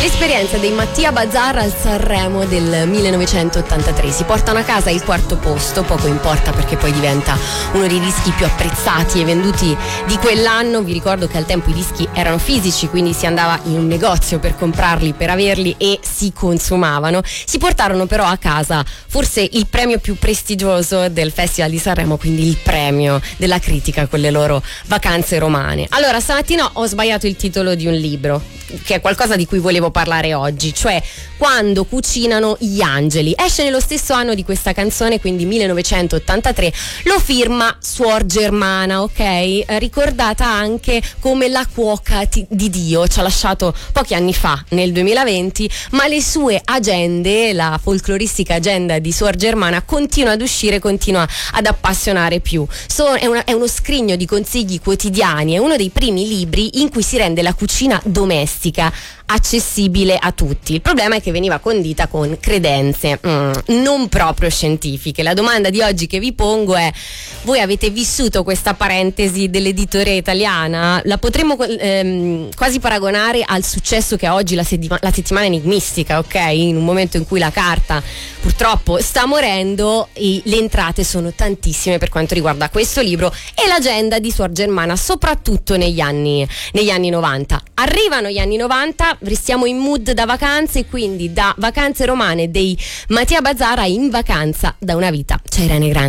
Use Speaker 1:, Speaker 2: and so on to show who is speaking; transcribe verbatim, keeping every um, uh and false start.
Speaker 1: L'esperienza dei Mattia Bazar al Sanremo del millenovecentottantatré. Si portano a casa il quarto posto, poco importa perché poi diventa uno dei dischi più apprezzati e venduti di quell'anno. Vi ricordo che al tempo i dischi erano fisici, quindi si andava in un negozio per comprarli, per averli, e si consumavano. Si portarono però a casa forse il premio più prestigioso del Festival di Sanremo, quindi il premio della critica con le loro Vacanze romane. Allora, stamattina ho sbagliato il titolo di un libro, che è qualcosa di cui volevo parlare oggi, cioè Quando cucinano gli angeli. Esce nello stesso anno di questa canzone, quindi millenovecentottantatré. Lo firma Suor Germana, ok? Eh, ricordata anche come la cuoca ti- di Dio. Ci ha lasciato pochi anni fa, nel duemilaventi, ma le sue agende, la folcloristica agenda di Suor Germana, continua ad uscire, continua ad appassionare più. So, è, una, è uno scrigno di consigli quotidiani, è uno dei primi libri in cui si rende la cucina domestica accessibile a tutti. Il problema è che veniva condita con credenze mm, non proprio scientifiche. La domanda di oggi che vi pongo è: voi avete vissuto questa parentesi dell'editoria italiana? La potremmo ehm, quasi paragonare al successo che ha oggi la, settima- la settimana enigmistica, ok? In un momento in cui la carta purtroppo sta morendo e le entrate sono tantissime per quanto riguarda questo libro e l'agenda di Suor Germana, soprattutto negli anni, negli anni novanta. Arrivano gli anni novanta, restiamo in mood da vacanze, e quindi da Vacanze romane dei Mattia Bazar a In vacanza da una vita. C'è Irene Grande.